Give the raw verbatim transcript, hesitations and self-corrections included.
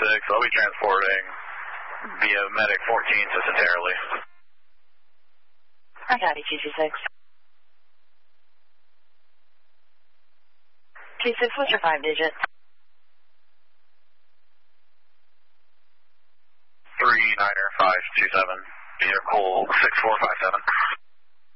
six. I'll be transporting via Medic fourteen to Centerly. I got you, two two six. two six, what's your five digit? Three niner five two seven. Vehicle six four five seven.